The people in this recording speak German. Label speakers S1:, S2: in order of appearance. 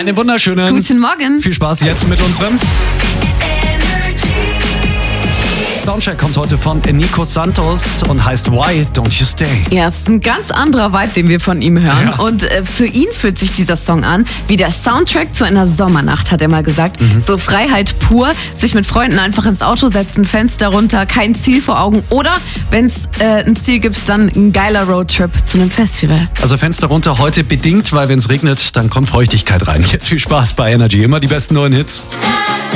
S1: Einen wunderschönen
S2: Guten Morgen.
S1: Viel Spaß jetzt mit unserem Soundcheck kommt heute von Nico Santos und heißt Why Don't You Stay?
S2: Ja, es ist ein ganz anderer Vibe, den wir von ihm hören.
S1: Ja.
S2: Und für ihn fühlt sich dieser Song an wie der Soundtrack zu einer Sommernacht, hat er mal gesagt. So Freiheit pur, sich mit Freunden einfach ins Auto setzen, Fenster runter, kein Ziel vor Augen. Oder, wenn es ein Ziel gibt, dann ein geiler Roadtrip zu einem Festival.
S1: Also Fenster runter heute bedingt, weil wenn es regnet, dann kommt Feuchtigkeit rein. Jetzt viel Spaß bei Energy. Immer die besten neuen Hits.